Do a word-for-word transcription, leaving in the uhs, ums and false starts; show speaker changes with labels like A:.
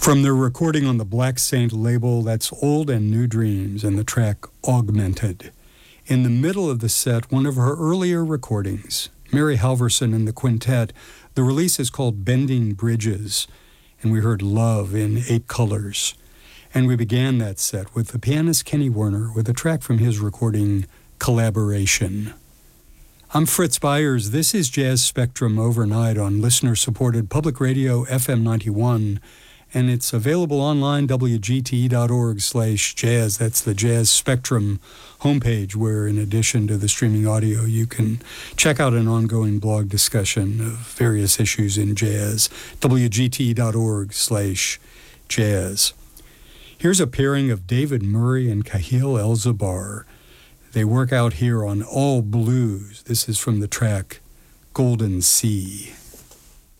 A: From their recording on the Black Saint label, that's Old and New Dreams and the track Augmented. In the middle of the set, one of her earlier recordings, Mary Halverson and the Quintet. The release is called Bending Bridges, and we heard Love in Eight Colors. And we began that set with the pianist Kenny Werner with a track from his recording Collaboration. I'm Fritz Byers. This is Jazz Spectrum Overnight on listener-supported public radio F M ninety-one, and it's available online, W G T E dot org slash jazz. That's the Jazz Spectrum homepage, where in addition to the streaming audio, you can check out an ongoing blog discussion of various issues in jazz, W G T E dot org slash jazz. Here's a pairing of David Murray and Kahil El-Zabar. They work out here on All Blues. This is from the track Golden Sea.